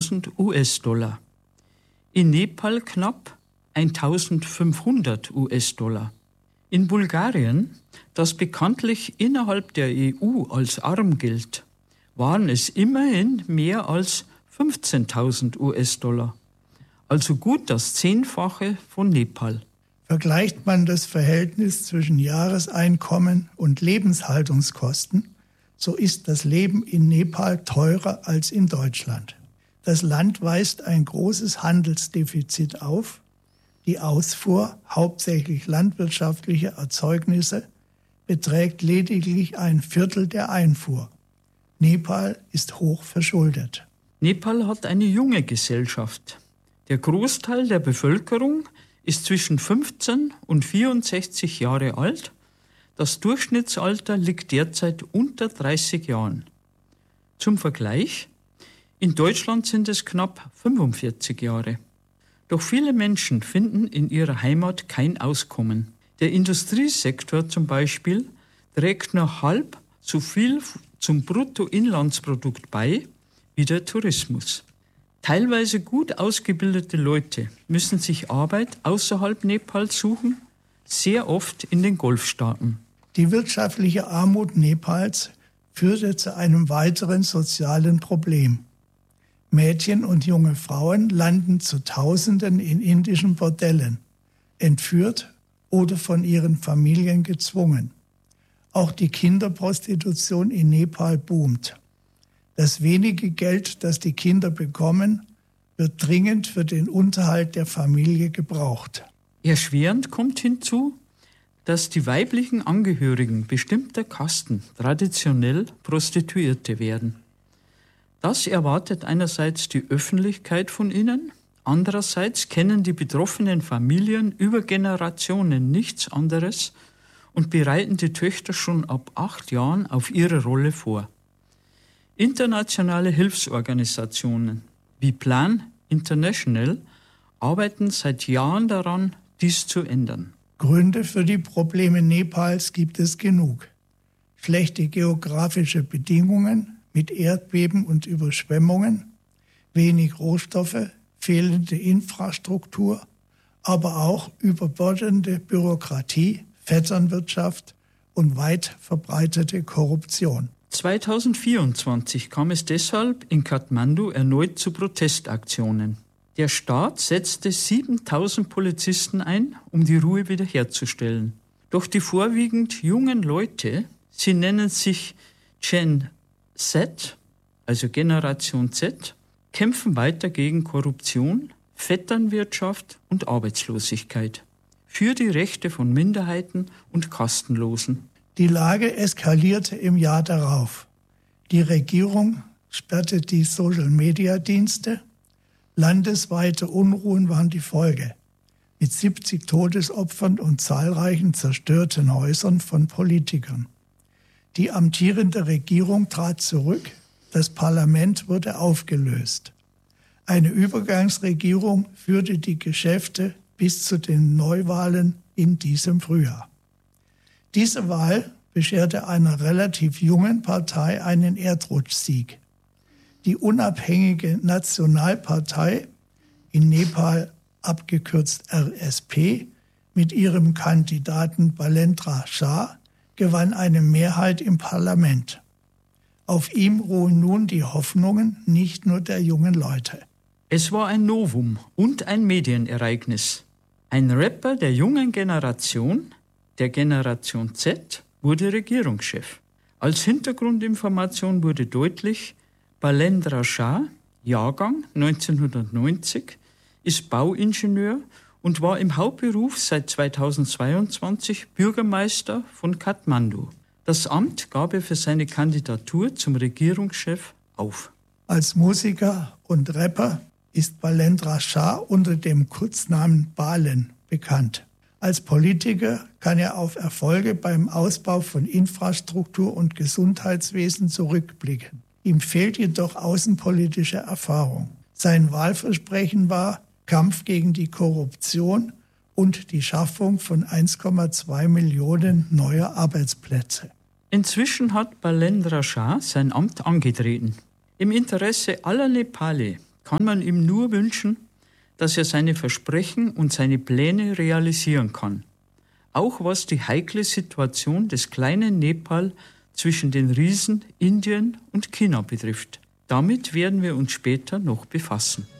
1000 US-Dollar. In Nepal knapp 1500 US-Dollar. In Bulgarien, das bekanntlich innerhalb der EU als arm gilt, waren es immerhin mehr als 15.000 US-Dollar. Also gut das Zehnfache von Nepal. Vergleicht man das Verhältnis zwischen Jahreseinkommen und Lebenshaltungskosten, so ist das Leben in Nepal teurer als in Deutschland. Das Land weist ein großes Handelsdefizit auf. Die Ausfuhr, hauptsächlich landwirtschaftlicher Erzeugnisse, beträgt lediglich 1/4 der Einfuhr. Nepal ist hoch verschuldet. Nepal hat eine junge Gesellschaft. Der Großteil der Bevölkerung ist zwischen 15 und 64 Jahre alt. Das Durchschnittsalter liegt derzeit unter 30 Jahren. Zum Vergleich: In Deutschland sind es knapp 45 Jahre. Doch viele Menschen finden in ihrer Heimat kein Auskommen. Der Industriesektor zum Beispiel trägt nur halb so viel zum Bruttoinlandsprodukt bei wie der Tourismus. Teilweise gut ausgebildete Leute müssen sich Arbeit außerhalb Nepals suchen, sehr oft in den Golfstaaten. Die wirtschaftliche Armut Nepals führte zu einem weiteren sozialen Problem. Mädchen und junge Frauen landen zu Tausenden in indischen Bordellen, entführt oder von ihren Familien gezwungen. Auch die Kinderprostitution in Nepal boomt. Das wenige Geld, das die Kinder bekommen, wird dringend für den Unterhalt der Familie gebraucht. Erschwerend kommt hinzu, dass die weiblichen Angehörigen bestimmter Kasten traditionell Prostituierte werden. Das erwartet einerseits die Öffentlichkeit von ihnen, andererseits kennen die betroffenen Familien über Generationen nichts anderes und bereiten die Töchter schon ab 8 Jahren auf ihre Rolle vor. Internationale Hilfsorganisationen wie Plan International arbeiten seit Jahren daran, dies zu ändern. Gründe für die Probleme Nepals gibt es genug. Schlechte geografische Bedingungen mit Erdbeben und Überschwemmungen, wenig Rohstoffe, fehlende Infrastruktur, aber auch überbordende Bürokratie, Vetternwirtschaft und weit verbreitete Korruption. 2024 kam es deshalb in Kathmandu erneut zu Protestaktionen. Der Staat setzte 7.000 Polizisten ein, um die Ruhe wiederherzustellen. Doch die vorwiegend jungen Leute, sie nennen sich Gen Z, also Generation Z, kämpfen weiter gegen Korruption, Vetternwirtschaft und Arbeitslosigkeit, für die Rechte von Minderheiten und Kastenlosen. Die Lage eskalierte im Jahr darauf. Die Regierung sperrte die Social-Media-Dienste. Landesweite Unruhen waren die Folge, mit 70 Todesopfern und zahlreichen zerstörten Häusern von Politikern. Die amtierende Regierung trat zurück, das Parlament wurde aufgelöst. Eine Übergangsregierung führte die Geschäfte bis zu den Neuwahlen in diesem Frühjahr. Diese Wahl bescherte einer relativ jungen Partei einen Erdrutschsieg. Die unabhängige Nationalpartei, in Nepal abgekürzt RSP, mit ihrem Kandidaten Balendra Shah, gewann eine Mehrheit im Parlament. Auf ihm ruhen nun die Hoffnungen nicht nur der jungen Leute. Es war ein Novum und ein Medienereignis. Ein Rapper der jungen Generation, der Generation Z, wurde Regierungschef. Als Hintergrundinformation wurde deutlich, Balendra Shah, Jahrgang 1990, ist Bauingenieur und war im Hauptberuf seit 2022 Bürgermeister von Kathmandu. Das Amt gab er für seine Kandidatur zum Regierungschef auf. Als Musiker und Rapper ist Balendra Shah unter dem Kurznamen Balen bekannt. Als Politiker kann er auf Erfolge beim Ausbau von Infrastruktur und Gesundheitswesen zurückblicken. Ihm fehlt jedoch außenpolitische Erfahrung. Sein Wahlversprechen war Kampf gegen die Korruption und die Schaffung von 1,2 Millionen neuer Arbeitsplätze. Inzwischen hat Balendra Shah sein Amt angetreten. Im Interesse aller Nepali, kann man ihm nur wünschen, dass er seine Versprechen und seine Pläne realisieren kann. Auch was die heikle Situation des kleinen Nepal zwischen den Riesen Indien und China betrifft. Damit werden wir uns später noch befassen.